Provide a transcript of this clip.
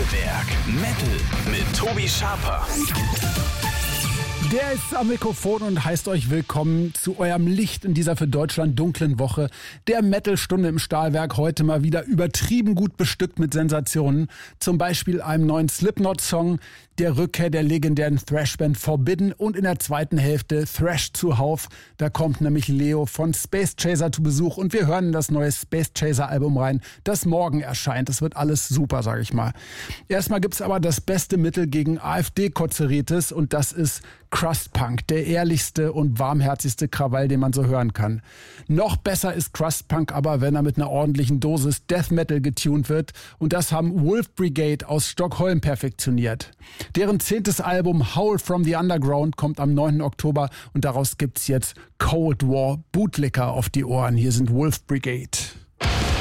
Stahlwerk Metal mit Tobi Schaper. Der ist am Mikrofon und heißt euch willkommen zu eurem Licht in dieser für Deutschland dunklen Woche. Der Metal-Stunde im Stahlwerk, heute mal wieder übertrieben gut bestückt mit Sensationen. Zum Beispiel einem neuen Slipknot-Song, der Rückkehr der legendären Thrash-Band Forbidden und in der zweiten Hälfte Thrash zuhauf. Da kommt nämlich Leo von Space Chaser zu Besuch und wir hören in das neue Space Chaser-Album rein, das morgen erscheint. Das wird alles super, sag ich mal. Erstmal gibt's aber das beste Mittel gegen AfD-Kozeritis und das ist Crustpunk, der ehrlichste und warmherzigste Krawall, den man so hören kann. Noch besser ist Crustpunk aber, wenn er mit einer ordentlichen Dosis Death Metal getuned wird. Und das haben Wolf Brigade aus Stockholm perfektioniert. Deren 10. Album Howl from the Underground kommt am 9. Oktober und daraus gibt's jetzt Cold War Bootlicker auf die Ohren. Hier sind Wolf Brigade.